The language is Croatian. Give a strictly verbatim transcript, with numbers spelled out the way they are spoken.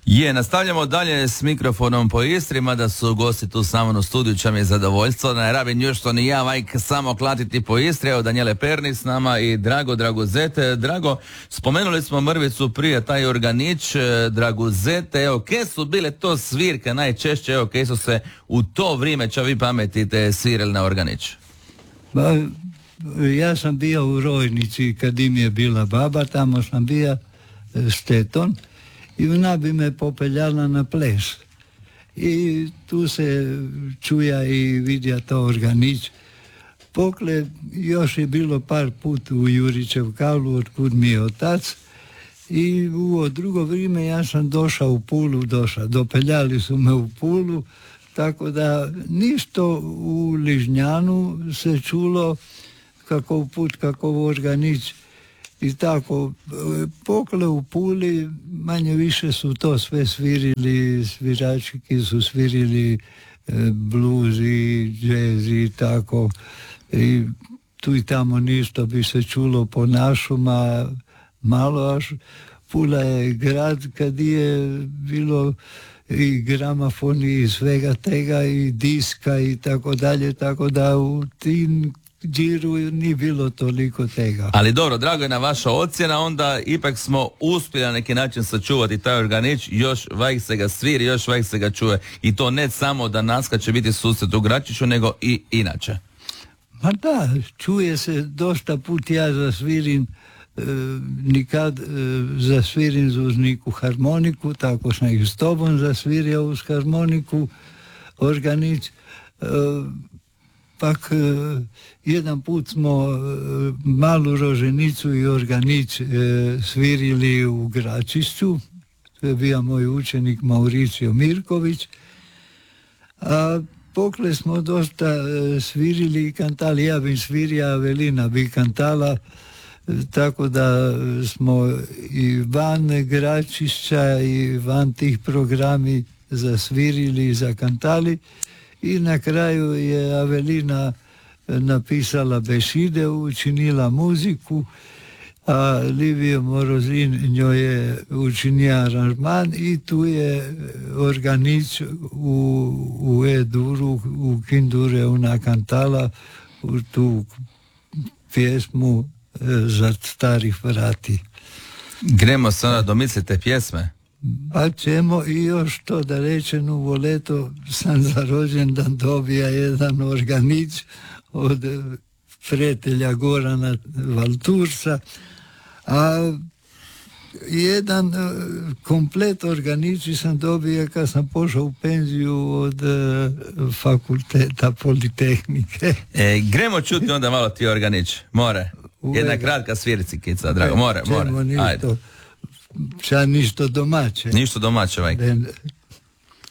Je, nastavljamo dalje s mikrofonom po Istri, mada su gosti tu sa mnom u studiju, ča mi je zadovoljstvo. Ne rabim još što ni ja, vajk samo klatiti po Istri. Evo Danijele Perni s nama i Drago Draguzete. Drago, spomenuli smo mrvicu prije, taj organić Draguzete. Evo, kje su bile to svirke najčešće, evo, kje su se u to vrijeme, ča vi pametite, svirali na organić? Ba, ja sam bio u Rojnici kad im je bila baba, tamo sam bio s tetom. I ona bi me popeljala na ples. I tu se čuja i vidja to organić. Pokle još je bilo par put u Jurićev Kavlu, otkud mi je otac. I u drugo vrijeme ja sam došao u Pulu, došao. Dopeljali su me u Pulu, tako da ništa u Ližnjanu se čulo kako put, kako organić. I tako, pokle u Puli, manje više su to sve svirili, svirački su svirili e, blues i džez i tako. I tu i tamo ništa bi se čulo po našuma, malo až. Pula je grad kad je bilo i gramafoni i svega tega i diska i tako dalje, tako da u tim džiru nije bilo toliko tega. Ali dobro, drago je na vaša ocjena, onda ipak smo uspjeli na neki način sačuvati taj organić, još vajk se ga sviri, još vajk se ga čuje. I to ne samo da naska će biti susret u Gračiću, nego i inače. Ma da, čuje se dosta put, ja zasvirim e, nikad e, zasvirim uz neku harmoniku, tako sam ih s tobom zasvirio uz harmoniku, organić. E, Pak e, jedan put smo e, malu roženicu i organić e, svirili u Gračišću. To je bio moj učenik Mauricio Mirković. A pokle smo dosta e, svirili i kantali. Ja bi svirio, Avelina bi kantala. E, tako da smo i van Gračišća i van tih programi zasvirili i zakantali. I na kraju je Avelina napisala bešide, učinila muziku, a Livio Morozin njoj je učinio aranžman i tu je organić u, u E-duru, u Kindure ona kantala u tu pjesmu Za starih vrati. Gremo sada domislite pjesme. Pa ćemo i još to da rečem, u Voleto sam za rođendan dobija jedan organić od prijatelja Gorana Valtursa, a jedan komplet organići sam dobio kad sam pošao u penziju od fakulteta Politehnike. E, gremo čuti onda malo ti organić, more. Jedna kratka sviricikica, drago, more, more. Ajde. Ča ništo domaće. Ništo domaće, vajk.